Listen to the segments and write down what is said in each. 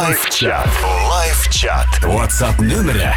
Лайв-чат. WhatsApp нөмірі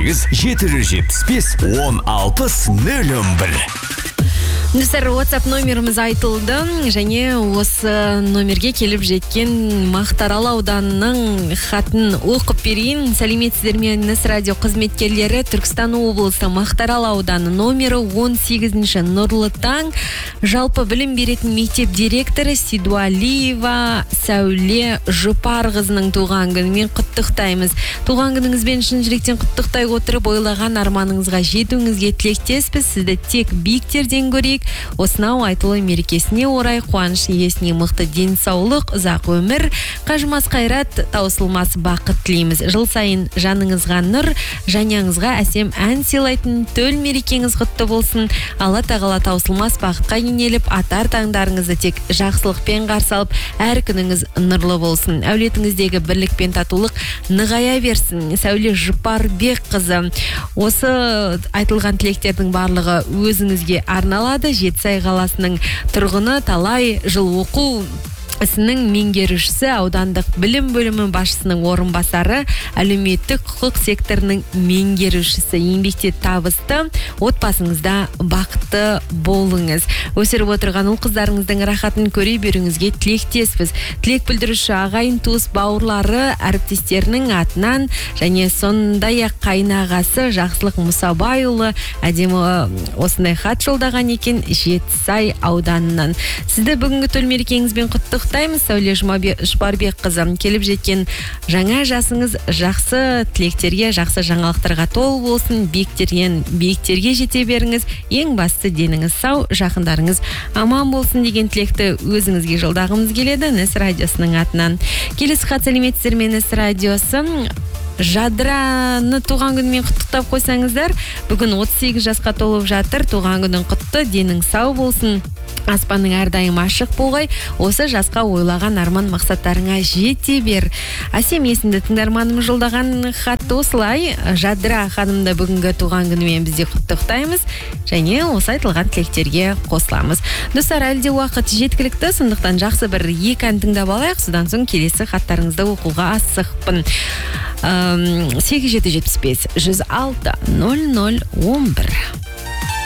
8-775-16-01. Достар, WhatsApp номеріміз айтылды, және осы номерге келіп жеткен Мақтаарал ауданының хатын оқып берейін. Сәлеметсіздер ме, Нс радио қызметкерлері, Түркістан облысы Мақтаарал ауданы номері 18-ші Нұрлы таң, жалпы білім беретін мектеп директоры Сидуалиева Сәуле Жұпарқызының туған күнімен құттықтаймыз. Туған күніңізбен шын жүректен құттықтай отырып, ойлаған арманыңызға жетуіңізге тілектеспіз. Сізді тек биіктерден көрейік. Осынау айтылы мерекесіне орай қуаныш иесіне мықты денсаулық, ұзақ өмір, қажымас қайрат, таусылмас бақыт тілейміз. Жыл сайын жаныңызға нұр, жаныңызға әсем ән сыйлайтын төл мерекеңіз құтты болсын. Алла тағала таусылмас бақытқа кенеліп, атар таңдарыңызды тек жақсылықпен қарсы алып, әр күніңіз нұрлы болсын. Әулетіңіздегі бірлік пен татулық нығая берсін. Сәуле Жұпарбекқызы. Осы айтылған тілектердің барлығы өзіңізге арналады. Жетісай қаласының тұрғыны, талай жыл оқу ісінің меңгерушісі, аудандық білім бөлімі басшысының орынбасары, әлеуметтік құқық секторының меңгерушісі. Еңбекте табысты, отбасыңызда бақытты болыңыз. Өсіріп отырған ұл қыздарыңыздың рахатын көре беруіңізге тілектеспіз. Тілек білдіруші ағайын, туыс, бауырлары, әріптестерінің атынан және сондай-ақ қайнағасы Жақсылық Мұсабайұлы әдемі осындай хат жолдаған екен Жетісай ауданынан. Сізді бүгінгі төл мерекеңізбен құттықтаймыз. Сәуле Жұпарбекқызы. Келіп жеткен жаңа жасыңыз жақсы тілектерге, жақсы жаңалықтарға толы болсын. Биіктерге жете беріңіз. Ең басты деніңіз сау, жақындарыңыз аман болсын деген тілекті өзіңізге жолдағымыз келеді. Нс радиосының атынан. Келесі хат, сәлеметсіздер ме, Нс радиосы. Жадраны туған күнімен құттықтап қойсаңыздар. Бүгін 38 жасқа толып жатыр. Туған күнің құтты, денің сау болсын. Аспанның әрдайым ашық болғай, осы жасқа ойлаған арман мақсаттарыңа жете бер. Әсем есімді тыңдарманым жолдаған хатты осылай. Жадыра ханымды бүгінгі туған күнімен бізде құттықтаймыз, және осы айтылған тілектерге қосыламыз. Достар, әлде уақыт жеткілікті, сондықтан жақсы бір екі ән тыңдап алайық, содан соң келесі хаттарыңызды оқуға асықпын. 8775 106 0011